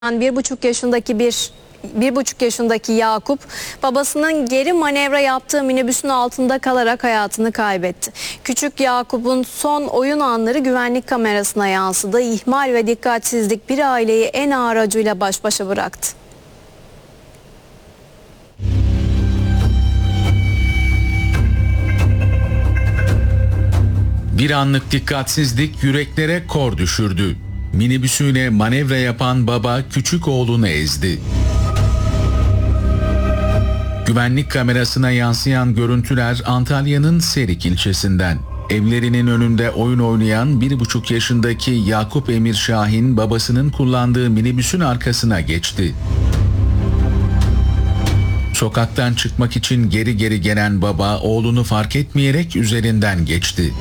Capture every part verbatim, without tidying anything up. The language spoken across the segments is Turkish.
Bir buçuk yaşındaki bir bir buçuk yaşındaki Yakup babasının geri manevra yaptığı minibüsün altında kalarak hayatını kaybetti. Küçük Yakup'un son oyun anları güvenlik kamerasına yansıdı. İhmal ve dikkatsizlik bir aileyi en ağır acıyla baş başa bıraktı. Bir anlık dikkatsizlik yüreklere kor düşürdü. Minibüsüyle manevra yapan baba küçük oğlunu ezdi. Güvenlik kamerasına yansıyan görüntüler Antalya'nın Serik ilçesinden. Evlerinin önünde oyun oynayan bir buçuk yaşındaki Yakup Emir Şahin babasının kullandığı minibüsün arkasına geçti. Sokaktan çıkmak için geri geri gelen baba oğlunu fark etmeyerek üzerinden geçti.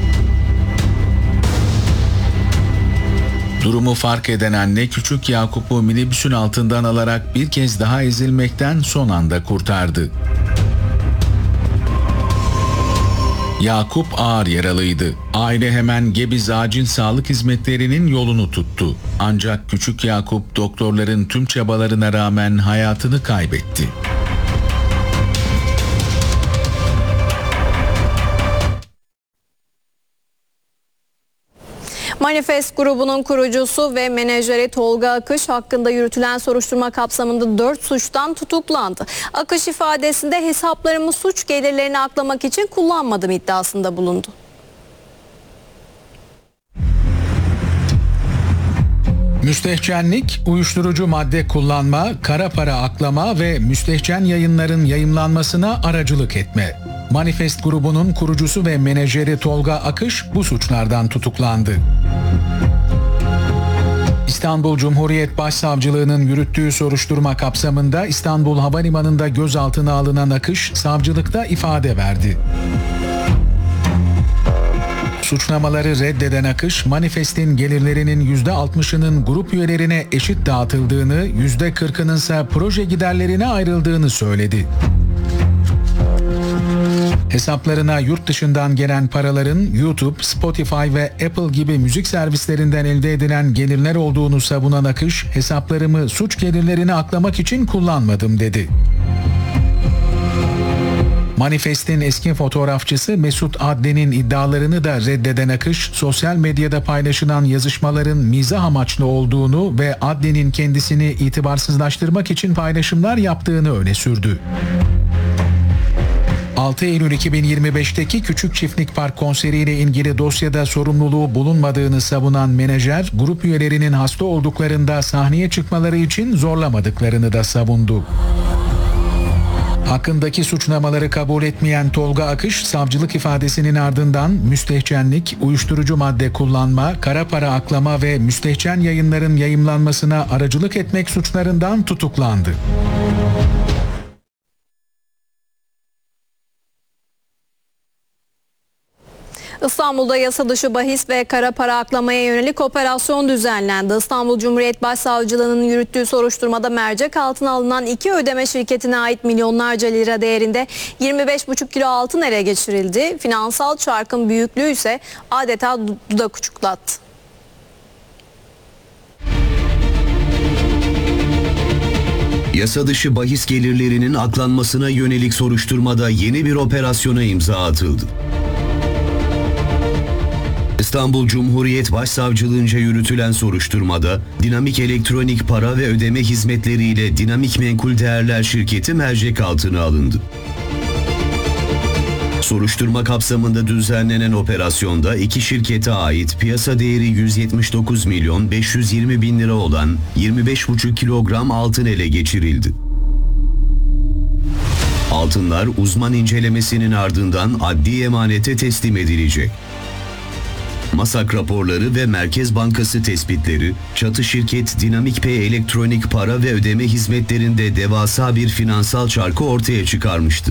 Durumu fark eden anne küçük Yakup'u minibüsün altından alarak bir kez daha ezilmekten son anda kurtardı. Yakup ağır yaralıydı. Aile hemen Gebze Acil Sağlık Hizmetleri'nin yolunu tuttu. Ancak küçük Yakup doktorların tüm çabalarına rağmen hayatını kaybetti. Manifest grubunun kurucusu ve menajeri Tolga Akış hakkında yürütülen soruşturma kapsamında dört suçtan tutuklandı. Akış ifadesinde hesaplarımı suç gelirlerini aklamak için kullanmadım iddiasında bulundu. Müstehcenlik, uyuşturucu madde kullanma, kara para aklama ve müstehcen yayınların yayımlanmasına aracılık etme. Manifest grubunun kurucusu ve menajeri Tolga Akış bu suçlardan tutuklandı. İstanbul Cumhuriyet Başsavcılığı'nın yürüttüğü soruşturma kapsamında İstanbul Havalimanı'nda gözaltına alınan Akış, savcılıkta ifade verdi. Suçlamaları reddeden Akış, Manifest'in gelirlerinin yüzde altmışının grup üyelerine eşit dağıtıldığını, yüzde kırkının ise proje giderlerine ayrıldığını söyledi. Hesaplarına yurt dışından gelen paraların YouTube, Spotify ve Apple gibi müzik servislerinden elde edilen gelirler olduğunu savunan Akış, hesaplarımı suç gelirlerini aklamak için kullanmadım dedi. Manifest'in eski fotoğrafçısı Mesut Adli'nin iddialarını da reddeden Akış, sosyal medyada paylaşılan yazışmaların mizah amaçlı olduğunu ve Adli'nin kendisini itibarsızlaştırmak için paylaşımlar yaptığını öne sürdü. altı Eylül iki bin yirmi beşteki Küçük Çiftlik Park konseriyle ilgili dosyada sorumluluğu bulunmadığını savunan menajer, grup üyelerinin hasta olduklarında sahneye çıkmaları için zorlamadıklarını da savundu. Hakkındaki suçlamaları kabul etmeyen Tolga Akış, savcılık ifadesinin ardından müstehcenlik, uyuşturucu madde kullanma, kara para aklama ve müstehcen yayınların yayımlanmasına aracılık etmek suçlarından tutuklandı. İstanbul'da yasa dışı bahis ve kara para aklamaya yönelik operasyon düzenlendi. İstanbul Cumhuriyet Başsavcılığı'nın yürüttüğü soruşturmada mercek altına alınan iki ödeme şirketine ait milyonlarca lira değerinde yirmi beş buçuk kilo altın ele geçirildi. Finansal çarkın büyüklüğü ise adeta dudak uçuklattı. Yasa dışı bahis gelirlerinin aklanmasına yönelik soruşturmada yeni bir operasyona imza atıldı. İstanbul Cumhuriyet Başsavcılığınca yürütülen soruşturmada dinamik elektronik para ve ödeme hizmetleriyle Dinamik Menkul Değerler şirketi mercek altına alındı. Soruşturma kapsamında düzenlenen operasyonda iki şirkete ait piyasa değeri yüz yetmiş dokuz milyon beş yüz yirmi bin lira olan yirmi beş buçuk kilogram altın ele geçirildi. Altınlar uzman incelemesinin ardından adli emanete teslim edilecek. MASAK raporları ve Merkez Bankası tespitleri, çatı şirket Dinamik Pay elektronik para ve ödeme hizmetlerinde devasa bir finansal çarkı ortaya çıkarmıştı.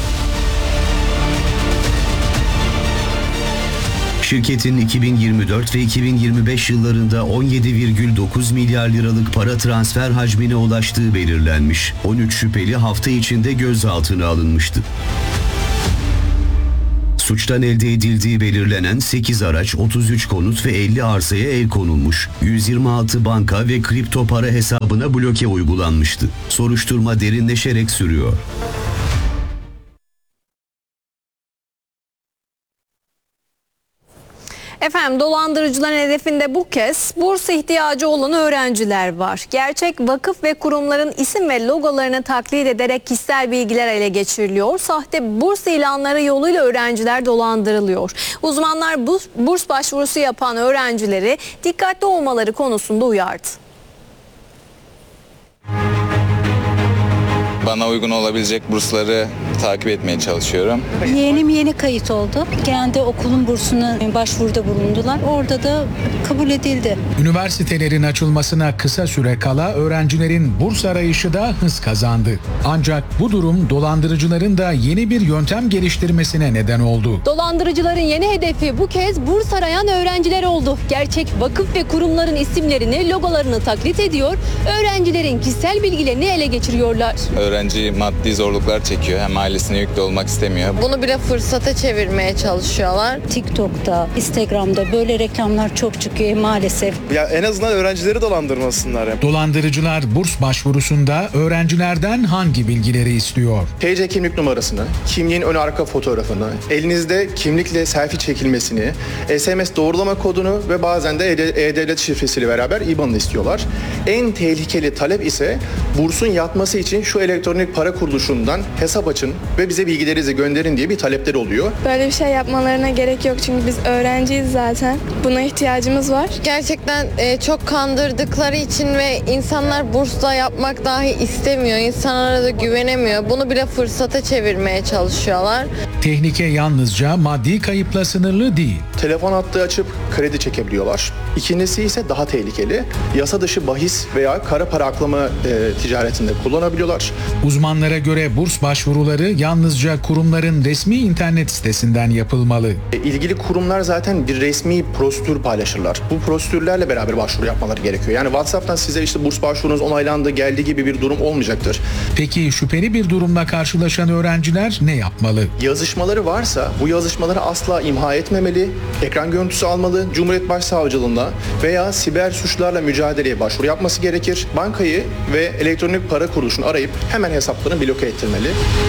Şirketin iki bin yirmi dört ve iki bin yirmi beş yıllarında on yedi virgül dokuz milyar liralık para transfer hacmine ulaştığı belirlenmiş. on üç şüpheli hafta içinde gözaltına alınmıştı. Suçtan elde edildiği belirlenen sekiz araç, otuz üç konut ve elli arsaya el konulmuş. yüz yirmi altı banka ve kripto para hesabına bloke uygulanmıştı. Soruşturma derinleşerek sürüyor. Efendim, dolandırıcıların hedefinde bu kez burs ihtiyacı olan öğrenciler var. Gerçek vakıf ve kurumların isim ve logolarını taklit ederek kişisel bilgiler ele geçiriliyor. Sahte burs ilanları yoluyla öğrenciler dolandırılıyor. Uzmanlar bu burs başvurusu yapan öğrencileri dikkatli olmaları konusunda uyardı. Bana uygun olabilecek bursları takip etmeye çalışıyorum. Yeğenim yeni kayıt oldu. Kendi okulun bursuna başvuruda bulundular. Orada da kabul edildi. Üniversitelerin açılmasına kısa süre kala öğrencilerin burs arayışı da hız kazandı. Ancak bu durum dolandırıcıların da yeni bir yöntem geliştirmesine neden oldu. Dolandırıcıların yeni hedefi bu kez burs arayan öğrenciler oldu. Gerçek vakıf ve kurumların isimlerini, logolarını taklit ediyor, öğrencilerin kişisel bilgilerini ele geçiriyorlar. Öğrenci maddi zorluklar çekiyor. Hem ailesine yüklü olmak istemiyor. Bunu bile fırsata çevirmeye çalışıyorlar. TikTok'ta, Instagram'da böyle reklamlar çok çıkıyor maalesef. Ya en azından öğrencileri dolandırmasınlar. Yani. Dolandırıcılar burs başvurusunda öğrencilerden hangi bilgileri istiyor? T C kimlik numarasını, kimliğin ön arka fotoğrafını, elinizde kimlikle selfie çekilmesini, S M S doğrulama kodunu ve bazen de E-Devlet şifresiyle beraber İ B A N'ını istiyorlar. En tehlikeli talep ise bursun yatması için şu elektronik para kuruluşundan hesap açın ve bize bilgilerinizi gönderin diye bir talepleri oluyor. Böyle bir şey yapmalarına gerek yok çünkü biz öğrenciyiz zaten. Buna ihtiyacımız var. Gerçekten e, çok kandırdıkları için ve insanlar bursla yapmak dahi istemiyor. İnsanlara da güvenemiyor. Bunu bile fırsata çevirmeye çalışıyorlar. Tehlike yalnızca maddi kayıpla sınırlı değil. Telefon hattı açıp kredi çekebiliyorlar. İkincisi ise daha tehlikeli. Yasa dışı bahis veya kara para aklama e, ticaretinde kullanabiliyorlar. Uzmanlara göre burs başvuruları yalnızca kurumların resmi internet sitesinden yapılmalı. E, ilgili kurumlar zaten bir resmi prosedür paylaşırlar. Bu prosedürlerle beraber başvuru yapmaları gerekiyor. Yani WhatsApp'tan size işte burs başvurunuz onaylandı, geldi gibi bir durum olmayacaktır. Peki şüpheli bir durumla karşılaşan öğrenciler ne yapmalı? Yazışmaları varsa bu yazışmaları asla imha etmemeli, ekran görüntüsü almalı, Cumhuriyet Başsavcılığına veya siber suçlarla mücadeleye başvuru yapması gerekir. Bankayı ve elektronik para kuruluşunu arayıp hemen hesaplarını bloke ettirmeli.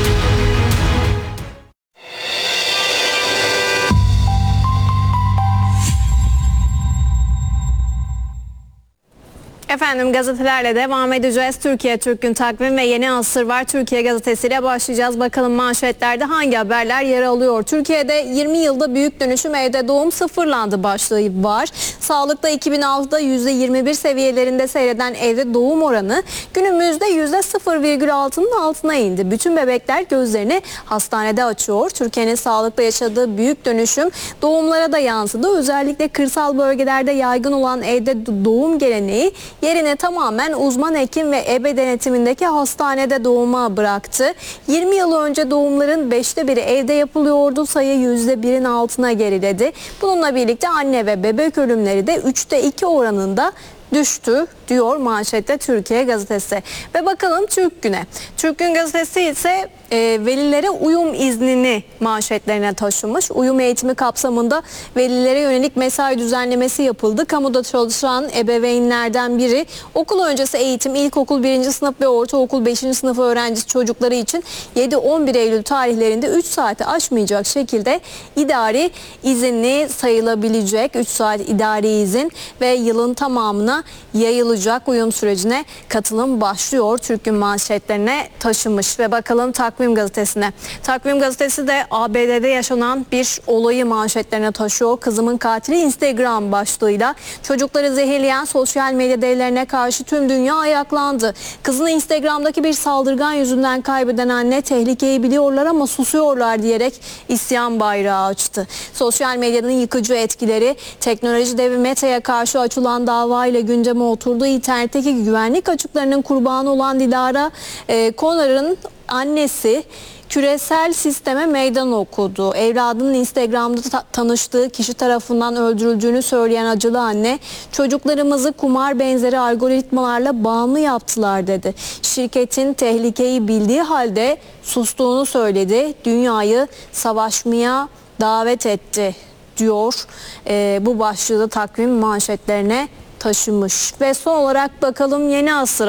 Efendim, gazetelerle devam edeceğiz. Türkiye Türk Gün Takvim ve Yeni Asır var. Türkiye gazetesiyle başlayacağız. Bakalım manşetlerde hangi haberler yer alıyor? Türkiye'de yirmi yılda büyük dönüşüm, evde doğum sıfırlandı başlığı var. Sağlıkta iki bin altıda yüzde yirmi bir seviyelerinde seyreden evde doğum oranı günümüzde yüzde sıfır virgül altının altına indi. Bütün bebekler gözlerini hastanede açıyor. Türkiye'nin sağlıkta yaşadığı büyük dönüşüm doğumlara da yansıdı. Özellikle kırsal bölgelerde yaygın olan evde doğum geleneği yerine tamamen uzman hekim ve ebe denetimindeki hastanede doğuma bıraktı. yirmi yıl önce doğumların beşte biri evde yapılıyordu. Sayı yüzde birin altına geriledi. Bununla birlikte anne ve bebek ölümleri de üçte iki oranında düştü diyor manşette Türkiye gazetesi. Ve bakalım Türk Gün'e. Türk Gün gazetesi ise e, velilere uyum iznini manşetlerine taşımış. Uyum eğitimi kapsamında velilere yönelik mesai düzenlemesi yapıldı. Kamuda çalışan ebeveynlerden biri okul öncesi eğitim, ilkokul birinci sınıf ve ortaokul beşinci sınıf öğrencisi çocukları için yedi on bir Eylül tarihlerinde üç saati aşmayacak şekilde idari izinli sayılabilecek. üç saat idari izin ve yılın tamamına yayılacak uyum sürecine katılım başlıyor. Türk Gün manşetlerine taşımış. Ve bakalım Takvim gazetesine. Takvim gazetesi de A B D'de yaşanan bir olayı manşetlerine taşıyor. Kızımın katili Instagram başlığıyla çocukları zehirleyen sosyal medya devlerine karşı tüm dünya ayaklandı. Kızını Instagram'daki bir saldırgan yüzünden kaybeden anne tehlikeyi biliyorlar ama susuyorlar diyerek isyan bayrağı açtı. Sosyal medyanın yıkıcı etkileri, teknoloji devi Meta'ya karşı açılan dava ile gündeme oturdu. İnternetteki güvenlik açıklarının kurbanı olan Dilara e, Konar'ın annesi küresel sisteme meydan okudu. Evladının Instagram'da ta- tanıştığı kişi tarafından öldürüldüğünü söyleyen acılı anne, çocuklarımızı kumar benzeri algoritmalarla bağımlı yaptılar dedi. Şirketin tehlikeyi bildiği halde sustuğunu söyledi. Dünyayı savaşmaya davet etti diyor. Ee, bu başlığı da takvim manşetlerine taşımış. Ve son olarak bakalım Yeni Asır